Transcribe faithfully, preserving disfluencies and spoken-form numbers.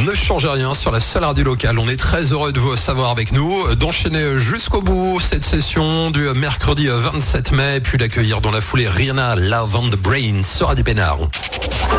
ne changez rien sur la seule radio locale. On est très heureux de vous savoir avec nous, d'enchaîner jusqu'au bout cette session du mercredi vingt-sept mai, puis d'accueillir dans la foulée Rihanna, Love on the Brain sur Radio Pénard.